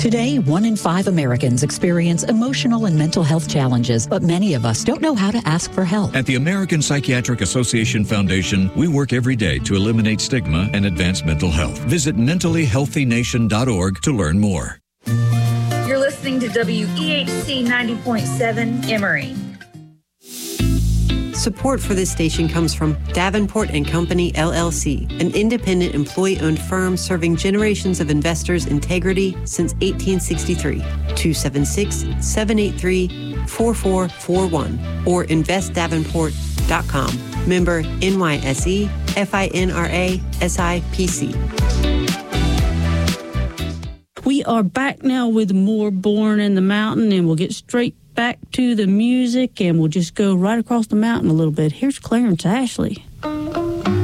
Today, 1 in 5 Americans experience emotional and mental health challenges, but many of us don't know how to ask for help. At the American Psychiatric Association Foundation, we work every day to eliminate stigma and advance mental health. Visit mentallyhealthynation.org to learn more. You're listening to WEHC 90.7 Emory. Support for this station comes from Davenport & Company, LLC, an independent employee-owned firm serving generations of investors' integrity since 1863. 276-783-4441 or investdavenport.com. Member NYSE, FINRA, SIPC. We are back now with more Born in the Mountain, and we'll get straight back to the music, and we'll just go right across the mountain a little bit. Here's Clarence Ashley.